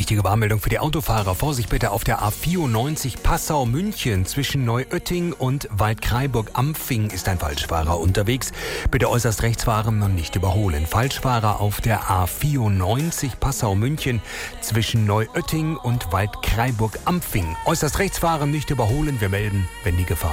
Wichtige Warnmeldung für die Autofahrer. Vorsicht bitte auf der A94 Passau-München zwischen Neuötting und Waldkraiburg-Ampfing ist ein Falschfahrer unterwegs. Bitte äußerst rechts fahren und nicht überholen. Falschfahrer auf der A94 Passau-München zwischen Neuötting und Waldkraiburg-Ampfing. Äußerst rechts fahren, nicht überholen. Wir melden, wenn die Gefahr